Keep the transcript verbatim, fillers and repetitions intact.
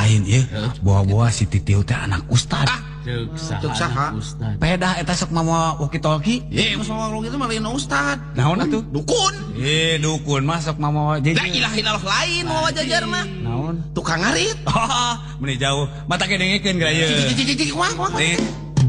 lain ya. Bawa-bawa si Titiu teh anak ustad. Cek saha ustad. Peda eta sok mama walkie-talkie. Eh, masa walkie itu malin ustad. Naon atuh? Dukun. Eh, dukun mah sok mama jejer. La ilaha illallah lain mau jajar mah. Naon? Tukang ngarit. Meni jauh. Mata ke dengekeun geura ieu. Cik cik cik cik kumaha kumaha.